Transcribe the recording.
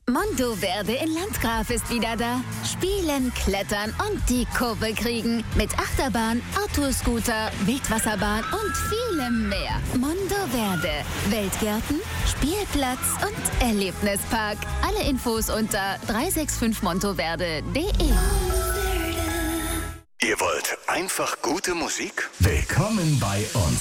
Monteverde in Landgraf ist wieder da. Spielen, klettern und die Kurve kriegen. Mit Achterbahn, Autoscooter, Wildwasserbahn und vielem mehr. Monteverde. Weltgärten, Spielplatz und Erlebnispark. Alle Infos unter 365monteverde.de. Ihr wollt einfach gute Musik? Willkommen bei uns.